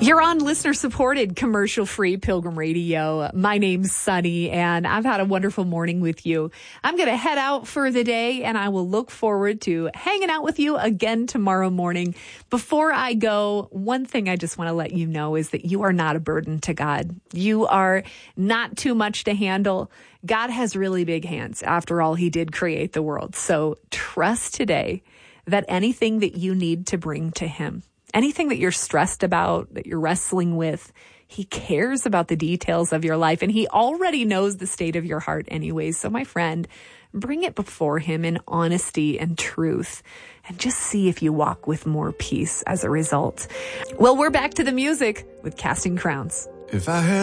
You're on listener-supported, commercial-free Pilgrim Radio. My name's Sunny, and I've had a wonderful morning with you. I'm going to head out for the day, and I will look forward to hanging out with you again tomorrow morning. Before I go, one thing I just want to let you know is that you are not a burden to God. You are not too much to handle. God has really big hands. After all, He did create the world. So trust today that anything that you need to bring to Him, anything that you're stressed about, that you're wrestling with, He cares about the details of your life, and He already knows the state of your heart anyways. So my friend, bring it before Him in honesty and truth, and just see if you walk with more peace as a result. Well, we're back to the music with Casting Crowns. If I had